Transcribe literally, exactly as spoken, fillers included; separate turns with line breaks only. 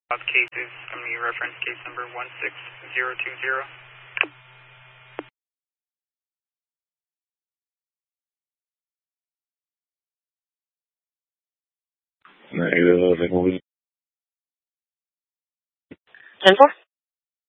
Cases, I'm going to reference case number one six zero two zero.
Negative.
ten four?